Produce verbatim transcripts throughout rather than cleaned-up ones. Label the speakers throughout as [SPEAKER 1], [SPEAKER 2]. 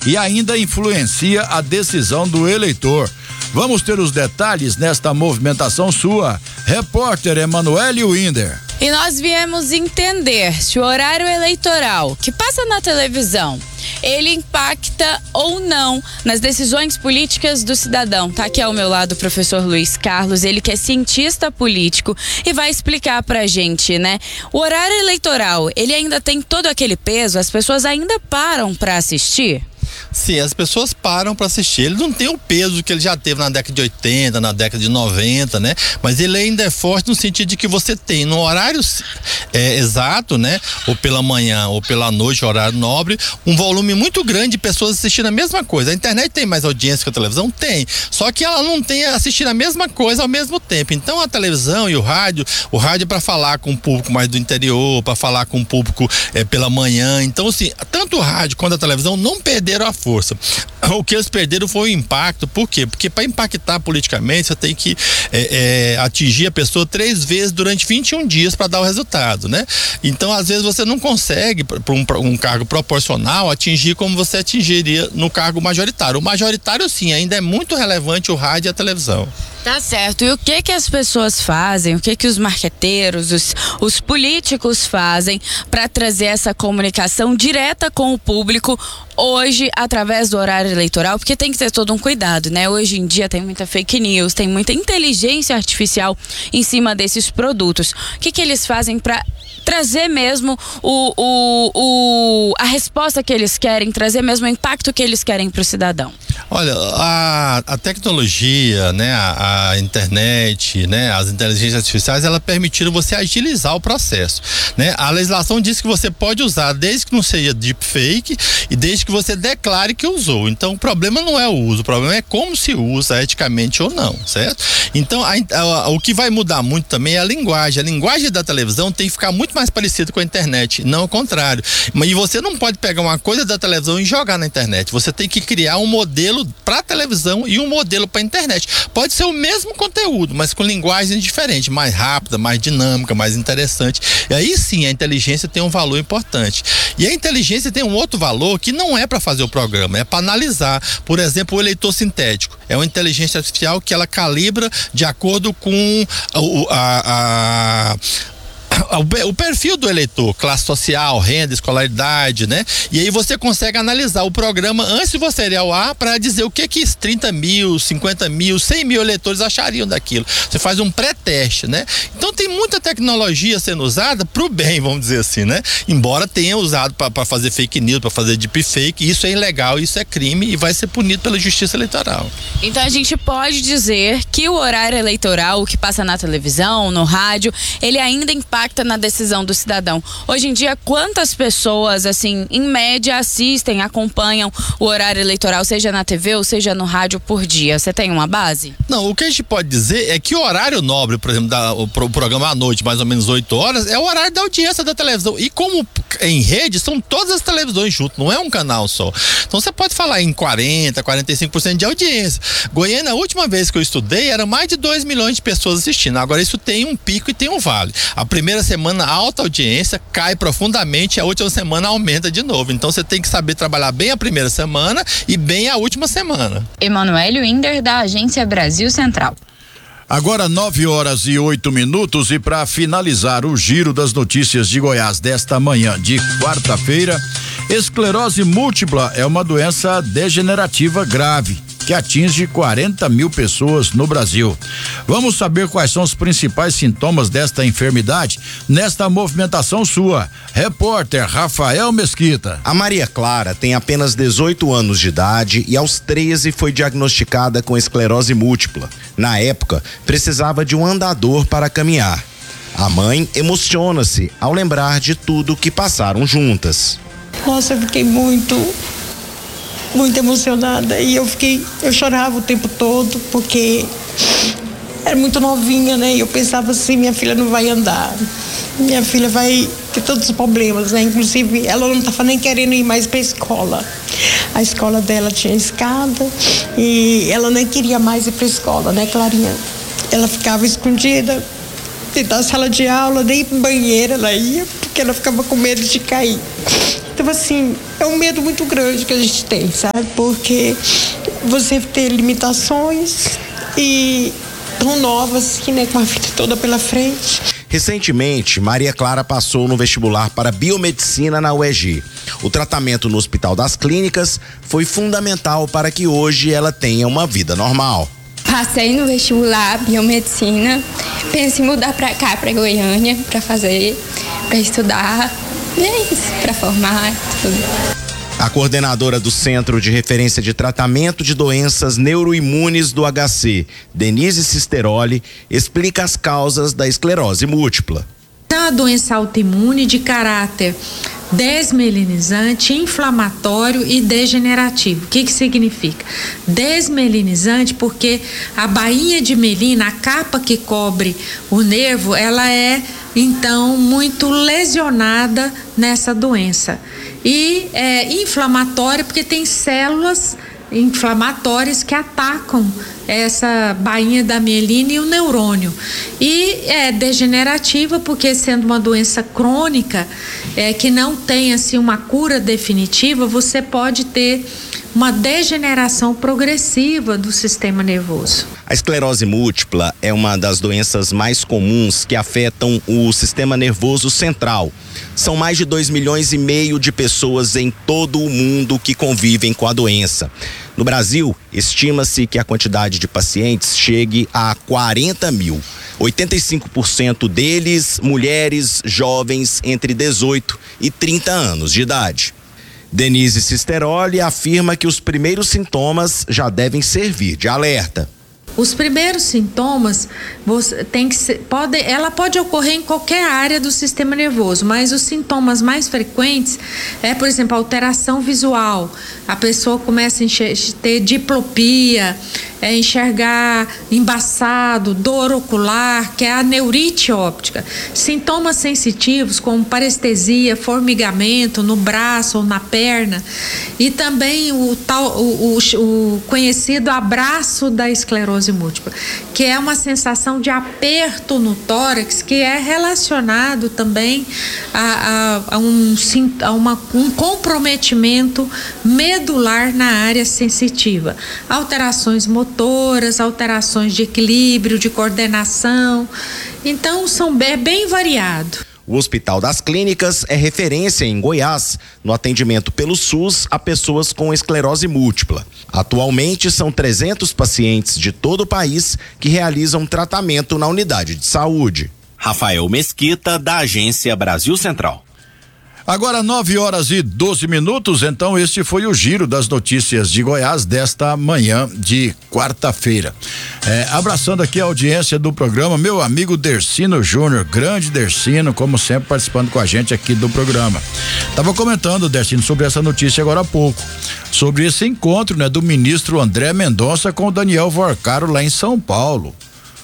[SPEAKER 1] e ainda influencia a decisão do eleitor. Vamos ter os detalhes nesta movimentação sua. Repórter Emanuele Winder.
[SPEAKER 2] E nós viemos entender se o horário eleitoral que passa na televisão, ele impacta ou não nas decisões políticas do cidadão. Tá aqui ao meu lado o professor Luiz Carlos, ele que é cientista político e vai explicar pra gente, né? O horário eleitoral, ele ainda tem todo aquele peso? As pessoas ainda param pra assistir?
[SPEAKER 3] Sim, as pessoas param para assistir. Ele não tem o peso que ele já teve na década de oitenta, na década de noventa, né? Mas ele ainda é forte no sentido de que você tem no horário é, exato, né? Ou pela manhã ou pela noite, horário nobre, um volume muito grande de pessoas assistindo a mesma coisa. A internet tem mais audiência que a televisão? Tem. Só que ela não tem assistindo a mesma coisa ao mesmo tempo. Então a televisão e o rádio, o rádio é para falar com o público mais do interior, para falar com o público é, pela manhã. Então, assim, tanto o rádio quanto a televisão não perderam a força. O que eles perderam foi o impacto. Por quê? Porque para impactar politicamente você tem que é, é, atingir a pessoa três vezes durante vinte e um dias para dar o resultado, né? Então às vezes você não consegue para um, um cargo proporcional atingir como você atingiria no cargo majoritário. O majoritário sim, ainda é muito relevante o rádio e a televisão.
[SPEAKER 2] Tá certo. E o que que as pessoas fazem, o que que os marqueteiros, os, os políticos fazem para trazer essa comunicação direta com o público hoje através do horário eleitoral? Porque tem que ter todo um cuidado, né? Hoje em dia tem muita fake news, tem muita inteligência artificial em cima desses produtos. O que que eles fazem para trazer mesmo o, o, o, a resposta que eles querem, trazer mesmo o impacto que eles querem para o cidadão?
[SPEAKER 3] Olha, a, a tecnologia, né, a, a internet, né, as inteligências artificiais, ela permitiram você agilizar o processo, né? A legislação diz que você pode usar desde que não seja deepfake e desde que você declare que usou. Então o problema não é o uso, o problema é como se usa eticamente ou não, certo? Então a, a, o que vai mudar muito também é a linguagem. A linguagem da televisão tem que ficar muito mais parecida com a internet, não ao contrário. E você não pode pegar uma coisa da televisão e jogar na internet. Você tem que criar um modelo para televisão e um modelo para internet. Pode ser o mesmo conteúdo, mas com linguagem diferente, mais rápida, mais dinâmica, mais interessante. E aí sim a inteligência tem um valor importante. E a inteligência tem um outro valor que não é para fazer o programa, é para analisar. Por exemplo, o eleitor sintético. É uma inteligência artificial que ela calibra de acordo com a, a, a o perfil do eleitor, classe social, renda, escolaridade, né? E aí você consegue analisar o programa antes de você ir ao ar para dizer o que que trinta mil, cinquenta mil, cem mil eleitores achariam daquilo. Você faz um pré-teste, né? Então tem muita tecnologia sendo usada pro bem, vamos dizer assim, né? Embora tenha usado para fazer fake news, para fazer deepfake, isso é ilegal, isso é crime e vai ser punido pela Justiça Eleitoral.
[SPEAKER 2] Então a gente pode dizer que o horário eleitoral, o que passa na televisão, no rádio, ele ainda impacta na decisão do cidadão. Hoje em dia, quantas pessoas, assim, em média, assistem, acompanham o horário eleitoral, seja na T V ou seja no rádio por dia? Você tem uma base?
[SPEAKER 3] Não, o que a gente pode dizer é que o horário nobre, por exemplo, da, o, o programa à noite, mais ou menos oito horas, é o horário da audiência da televisão. E como em rede, são todas as televisões juntas, não é um canal só. Então você pode falar em quarenta, quarenta e cinco por cento de audiência. Goiânia, a última vez que eu estudei, era mais de dois milhões de pessoas assistindo. Agora isso tem um pico e tem um vale. A primeira semana alta audiência, cai profundamente, a última semana aumenta de novo. Então você tem que saber trabalhar bem a primeira semana e bem a última semana.
[SPEAKER 2] Emanuele Winder, da Agência Brasil Central.
[SPEAKER 1] Agora nove horas e oito minutos e para finalizar o giro das notícias de Goiás desta manhã de quarta-feira, esclerose múltipla é uma doença degenerativa grave que atinge quarenta mil pessoas no Brasil. Vamos saber quais são os principais sintomas desta enfermidade nesta movimentação sua. Repórter Rafael Mesquita.
[SPEAKER 4] A Maria Clara tem apenas dezoito anos de idade e aos treze foi diagnosticada com esclerose múltipla. Na época, precisava de um andador para caminhar. A mãe emociona-se ao lembrar de tudo que passaram juntas.
[SPEAKER 5] Nossa, eu fiquei muito muito emocionada e eu fiquei, eu chorava o tempo todo porque era muito novinha, né? E eu pensava assim, minha filha não vai andar, minha filha vai ter todos os problemas, né? Inclusive ela não estava nem querendo ir mais para a escola. A escola dela tinha escada e ela nem queria mais ir para a escola, né, Clarinha? Ela ficava escondida dentro da sala de aula, nem para o banheiro ela ia, porque ela ficava com medo de cair. Então assim, é um medo muito grande que a gente tem, sabe? Porque você ter limitações e tão novas, que né, com a vida toda pela frente.
[SPEAKER 4] Recentemente, Maria Clara passou no vestibular para biomedicina na U E G. O tratamento no Hospital das Clínicas foi fundamental para que hoje ela tenha uma vida normal.
[SPEAKER 6] Passei no vestibular biomedicina, penso em mudar para cá, para Goiânia, para fazer, para estudar, e é isso, para formar, tudo.
[SPEAKER 4] A coordenadora do Centro de Referência de Tratamento de Doenças Neuroimunes do H C, Denise Cisteroli, explica as causas da esclerose múltipla.
[SPEAKER 7] É uma doença autoimune de caráter desmelinizante, inflamatório e degenerativo. O que que significa? Desmelinizante porque a bainha de melina, a capa que cobre o nervo, ela é então muito lesionada nessa doença. E é inflamatório porque tem células inflamatórias que atacam essa bainha da mielina e o neurônio. E é degenerativa porque, sendo uma doença crônica, é, que não tem assim uma cura definitiva, você pode ter uma degeneração progressiva do sistema nervoso.
[SPEAKER 4] A esclerose múltipla é uma das doenças mais comuns que afetam o sistema nervoso central. São mais de dois milhões e meio de pessoas em todo o mundo que convivem com a doença. No Brasil, estima-se que a quantidade de pacientes chegue a quarenta mil. oitenta e cinco por cento deles, mulheres jovens entre dezoito e trinta anos de idade. Denise Cisteroli afirma que os primeiros sintomas já devem servir de alerta.
[SPEAKER 7] Os primeiros sintomas, você tem que ser, pode, ela pode ocorrer em qualquer área do sistema nervoso, mas os sintomas mais frequentes é, por exemplo, alteração visual. A pessoa começa a enxer- ter diplopia, é, enxergar embaçado, dor ocular, que é a neurite óptica. Sintomas sensitivos como parestesia, formigamento no braço ou na perna, e também o, tal, o, o, o conhecido abraço da esclerose múltipla, que é uma sensação de aperto no tórax que é relacionado também a, a, a, um, a uma, um comprometimento medular na área sensitiva. Alterações motoras, alterações de equilíbrio, de coordenação. Então, são bem, bem variado.
[SPEAKER 4] O Hospital das Clínicas é referência em Goiás no atendimento pelo SUS a pessoas com esclerose múltipla. Atualmente, são trezentos pacientes de todo o país que realizam tratamento na unidade de saúde.
[SPEAKER 8] Rafael Mesquita, da Agência Brasil Central.
[SPEAKER 1] Agora nove horas e doze minutos, então este foi o giro das notícias de Goiás desta manhã de quarta-feira. É, abraçando aqui a audiência do programa, meu amigo Dercino Júnior, grande Dercino, como sempre participando com a gente aqui do programa. Tava comentando, Dercino, sobre essa notícia agora há pouco, sobre esse encontro, né, do ministro André Mendonça com o Daniel Vorcaro lá em São Paulo.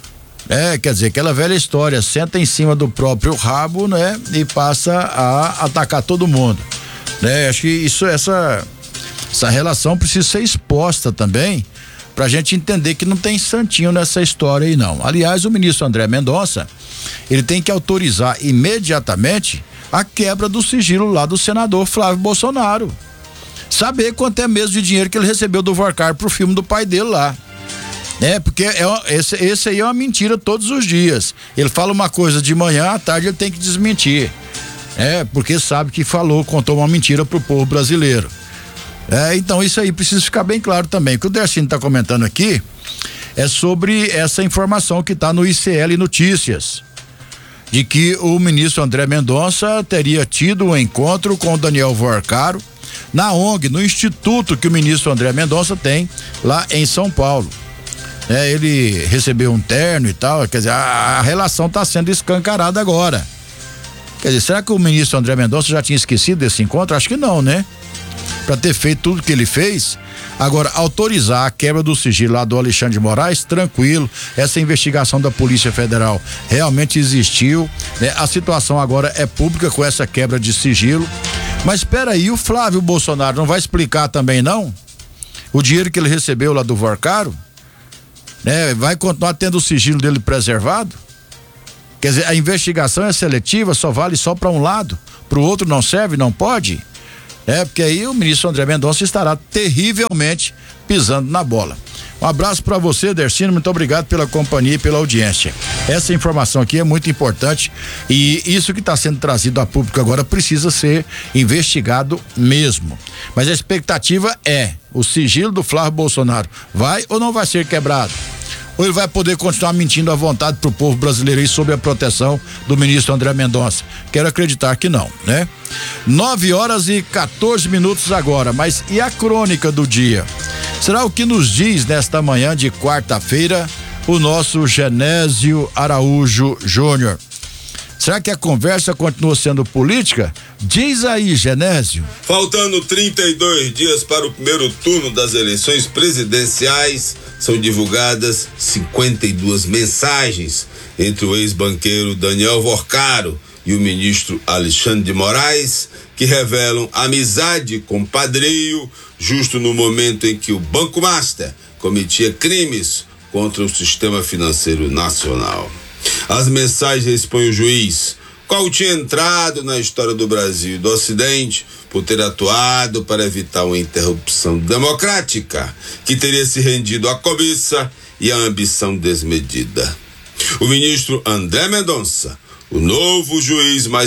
[SPEAKER 1] É, quer dizer, aquela velha história, senta em cima do próprio rabo, né, e passa a atacar todo mundo, né? Acho que isso, essa, essa relação precisa ser exposta também, pra gente entender que não tem santinho nessa história aí não. Aliás, o ministro André Mendonça, ele tem que autorizar imediatamente a quebra do sigilo lá do senador Flávio Bolsonaro. Saber quanto é mesmo de dinheiro que ele recebeu do Vorcaro pro filme do pai dele lá. É, porque é, esse, esse aí é uma mentira todos os dias. Ele fala uma coisa de manhã, à tarde ele tem que desmentir. É, porque sabe que falou, contou uma mentira pro povo brasileiro. É, então isso aí precisa ficar bem claro também. O que o Dercino está comentando aqui é sobre essa informação que está no I C L Notícias, de que o ministro André Mendonça teria tido um encontro com o Daniel Vorcaro na O N G, no instituto que o ministro André Mendonça tem lá em São Paulo. É, ele recebeu um terno e tal, quer dizer, a, a relação está sendo escancarada agora. Quer dizer, será que o ministro André Mendonça já tinha esquecido desse encontro? Acho que não, né? Para ter feito tudo que ele fez. Agora, autorizar a quebra do sigilo lá do Alexandre de Moraes, tranquilo, essa investigação da Polícia Federal realmente existiu, né? A situação agora é pública com essa quebra de sigilo. Mas espera aí, o Flávio Bolsonaro não vai explicar também não? O dinheiro que ele recebeu lá do Vorcaro? Né, vai continuar tendo o sigilo dele preservado? Quer dizer, a investigação é seletiva, só vale só para um lado, para o outro não serve, não pode? É, porque aí o ministro André Mendonça estará terrivelmente pisando na bola. Um abraço para você, Dercino, muito obrigado pela companhia e pela audiência. Essa informação aqui é muito importante e isso que está sendo trazido a público agora precisa ser investigado mesmo. Mas a expectativa é, o sigilo do Flávio Bolsonaro vai ou não vai ser quebrado? Ou ele vai poder continuar mentindo à vontade pro povo brasileiro aí sob a proteção do ministro André Mendonça? Quero acreditar que não, né? nove horas e quatorze minutos agora, mas e a crônica do dia? Será o que nos diz nesta manhã de quarta-feira o nosso Genésio Araújo Júnior? Será que a conversa continua sendo política? Diz aí, Genésio.
[SPEAKER 9] Faltando trinta e dois dias para o primeiro turno das eleições presidenciais, são divulgadas cinquenta e duas mensagens entre o ex-banqueiro Daniel Vorcaro e o ministro Alexandre de Moraes, que revelam amizade com Padrinho, justo no momento em que o Banco Master cometia crimes contra o sistema financeiro nacional. As mensagens expõem o juiz, qual tinha entrado na história do Brasil e do Ocidente por ter atuado para evitar uma interrupção democrática que teria se rendido à cobiça e à ambição desmedida. O ministro André Mendonça, o novo juiz mais